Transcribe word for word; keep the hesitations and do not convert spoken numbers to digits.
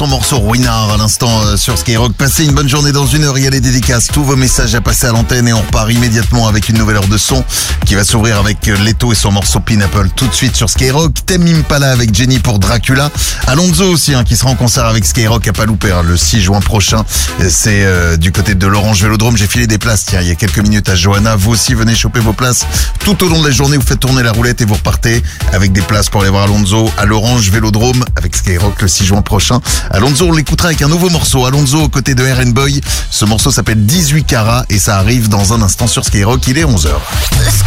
son morceau Ruinard à l'instant euh, sur Skyrock. Passez une bonne journée. Dans une heure, il y a les dédicaces, tous vos messages à passer à l'antenne et on repart immédiatement avec une nouvelle heure de son qui va s'ouvrir avec euh, Leto et son morceau Pineapple tout de suite sur Skyrock. Tame Impala avec Jenny pour Dracula. Alonso aussi hein, qui sera en concert avec Skyrock à pas louper hein, le six juin prochain. C'est euh, du côté de l'Orange Vélodrome. J'ai filé des places tiens il y a quelques minutes à Johanna. Vous aussi venez choper vos places tout au long de la journée. Vous faites tourner la roulette et vous repartez avec des places pour aller voir Alonso à l'Orange Vélodrome avec Skyrock le six juin prochain. Alonso, on l'écoutera avec un nouveau morceau. Alonso aux côtés de R and Boy. Ce morceau s'appelle dix-huit carats et ça arrive dans un instant sur Skyrock. Il est onze heures.